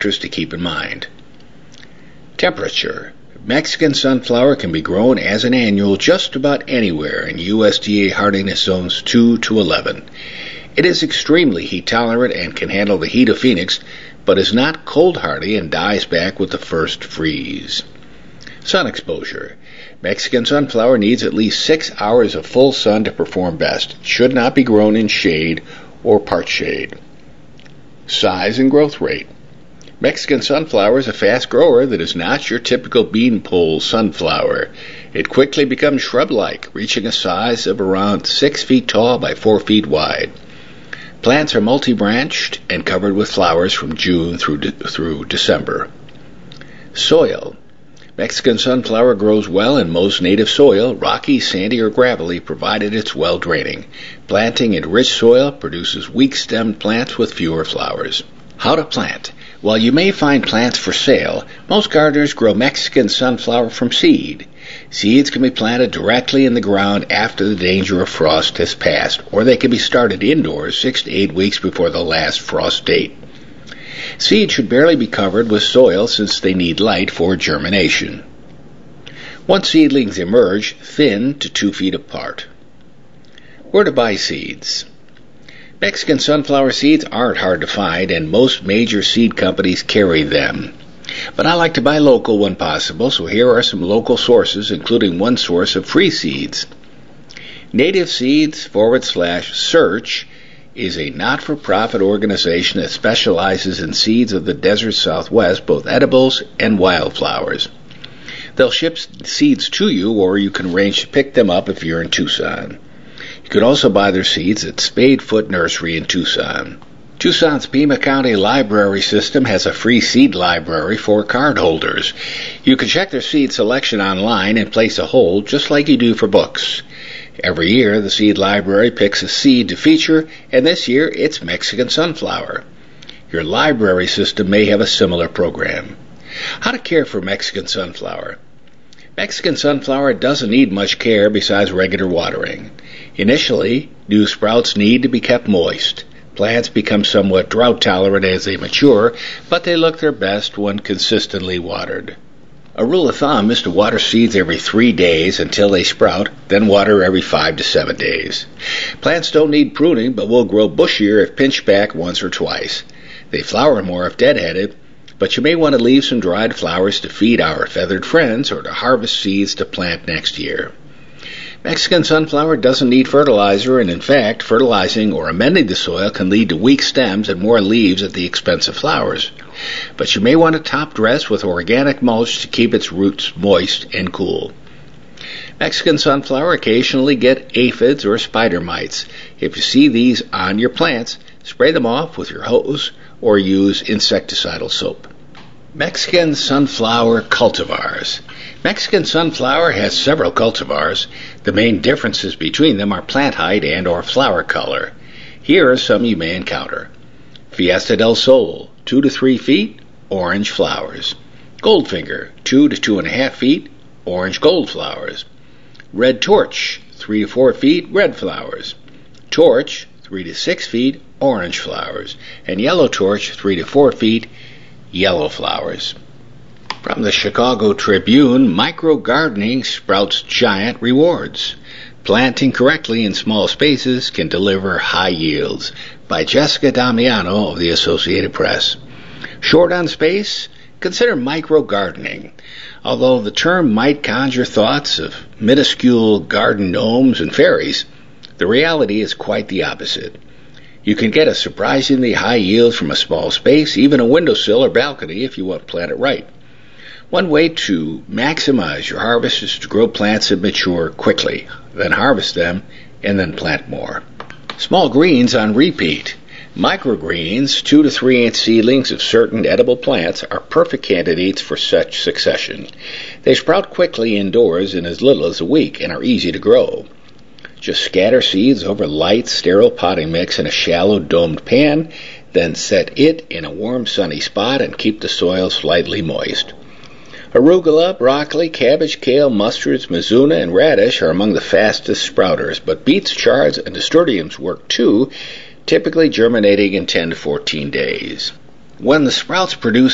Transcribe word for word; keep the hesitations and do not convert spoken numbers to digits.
to keep in mind. Temperature. Mexican sunflower can be grown as an annual just about anywhere in U S D A hardiness zones two to eleven. It is extremely heat tolerant and can handle the heat of Phoenix, but is not cold hardy and dies back with the first freeze. Sun exposure. Mexican sunflower needs at least six hours of full sun to perform best. It should not be grown in shade or part shade. Size and growth rate. Mexican sunflower is a fast grower that is not your typical beanpole sunflower. It quickly becomes shrub-like, reaching a size of around six feet tall by four feet wide. Plants are multi-branched and covered with flowers from June through de- through December. Soil. Mexican sunflower grows well in most native soil, rocky, sandy, or gravelly, provided it's well draining. Planting in rich soil produces weak-stemmed plants with fewer flowers. How to plant. While you may find plants for sale, most gardeners grow Mexican sunflower from seed. Seeds can be planted directly in the ground after the danger of frost has passed, or they can be started indoors six to eight weeks before the last frost date. Seeds should barely be covered with soil since they need light for germination. Once seedlings emerge, thin to two feet apart. Where to buy seeds? Mexican sunflower seeds aren't hard to find, and most major seed companies carry them. But I like to buy local when possible, so here are some local sources, including one source of free seeds. Native Seeds forward slash search is a not-for-profit organization that specializes in seeds of the desert Southwest, both edibles and wildflowers. They'll ship seeds to you, or you can arrange to pick them up if you're in Tucson. You can also buy their seeds at Spadefoot Nursery in Tucson. Tucson's Pima County Library System has a free seed library for cardholders. You can check their seed selection online and place a hold just like you do for books. Every year, the seed library picks a seed to feature, and this year it's Mexican sunflower. Your library system may have a similar program. How to care for Mexican sunflower. Mexican sunflower doesn't need much care besides regular watering. Initially, new sprouts need to be kept moist. Plants become somewhat drought tolerant as they mature, but they look their best when consistently watered. A rule of thumb is to water seeds every three days until they sprout, then water every five to seven days. Plants don't need pruning, but will grow bushier if pinched back once or twice. They flower more if deadheaded, but you may want to leave some dried flowers to feed our feathered friends or to harvest seeds to plant next year. Mexican sunflower doesn't need fertilizer, and in fact, fertilizing or amending the soil can lead to weak stems and more leaves at the expense of flowers. But you may want to top dress with organic mulch to keep its roots moist and cool. Mexican sunflower occasionally get aphids or spider mites. If you see these on your plants, spray them off with your hose or use insecticidal soap. Mexican sunflower cultivars. Mexican sunflower has several cultivars. The main differences between them are plant height and or flower color. Here are some you may encounter. Fiesta del Sol, two to three feet, orange flowers. Goldfinger, two to two and a half feet, orange gold flowers. Red Torch, three to four feet, red flowers. Torch, three to six feet, orange flowers. And Yellow Torch, three to four feet, yellow flowers. From the Chicago Tribune, micro gardening sprouts giant rewards. Planting correctly in small spaces can deliver high yields. By Jessica Damiano of the Associated Press. Short on space? Consider micro gardening. Although the term might conjure thoughts of minuscule garden gnomes and fairies, the reality is quite the opposite. You can get a surprisingly high yield from a small space, even a windowsill or balcony if you want to plant it right. One way to maximize your harvest is to grow plants that mature quickly, then harvest them, and then plant more. Small greens on repeat. Microgreens, two to three inch seedlings of certain edible plants, are perfect candidates for such succession. They sprout quickly indoors in as little as a week and are easy to grow. Just scatter seeds over light, sterile potting mix in a shallow domed pan, then set it in a warm, sunny spot and keep the soil slightly moist. Arugula, broccoli, cabbage, kale, mustards, mizuna, and radish are among the fastest sprouters, but beets, chards, and nasturtiums work too, typically germinating in ten to fourteen days. When the sprouts produce